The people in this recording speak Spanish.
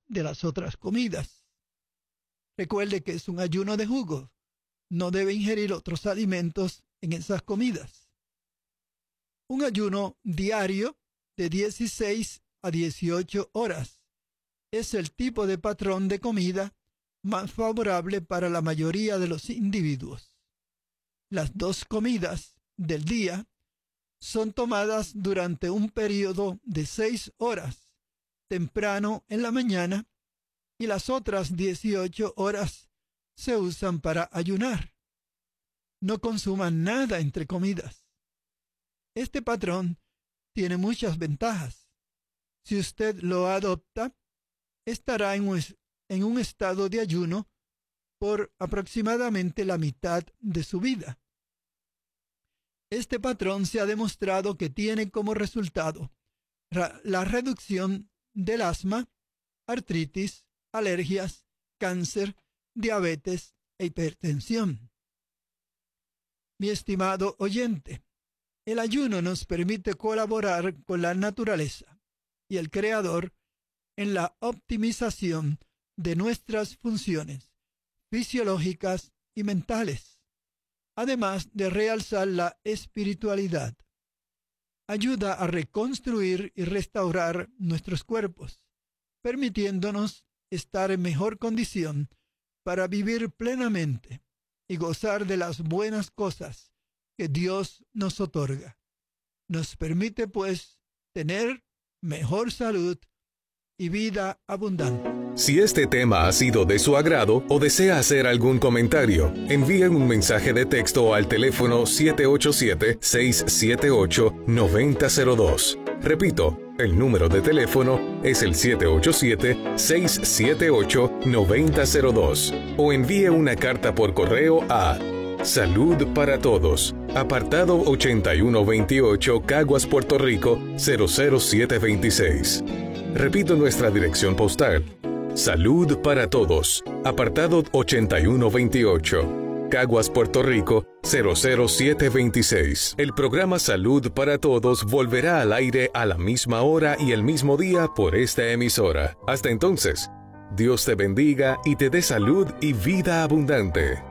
de las otras comidas. Recuerde que es un ayuno de jugo. No debe ingerir otros alimentos en esas comidas. Un ayuno diario de 16 a 18 horas es el tipo de patrón de comida más favorable para la mayoría de los individuos. Las 2 comidas del día son tomadas durante un periodo de 6 horas, temprano en la mañana, y las otras 18 horas se usan para ayunar. No consuman nada entre comidas. Este patrón tiene muchas ventajas. Si usted lo adopta, estará en un estado de ayuno por aproximadamente la mitad de su vida. Este patrón se ha demostrado que tiene como resultado la reducción del asma, artritis, alergias, cáncer, diabetes e hipertensión. Mi estimado oyente, el ayuno nos permite colaborar con la naturaleza y el Creador en la optimización de nuestras funciones fisiológicas y mentales, además de realzar la espiritualidad. Ayuda a reconstruir y restaurar nuestros cuerpos, permitiéndonos estar en mejor condición para vivir plenamente y gozar de las buenas cosas que Dios nos otorga. Nos permite, pues, tener mejor salud y vida abundante. Si este tema ha sido de su agrado o desea hacer algún comentario, envíen un mensaje de texto al teléfono 787-678-9002. Repito, el número de teléfono es el 787-678-9002. O envíe una carta por correo a Salud para Todos, apartado 8128, Caguas, Puerto Rico, 00726. Repito nuestra dirección postal. Salud para Todos, apartado 8128, Caguas, Puerto Rico, 00726. El programa Salud para Todos volverá al aire a la misma hora y el mismo día por esta emisora. Hasta entonces, Dios te bendiga y te dé salud y vida abundante.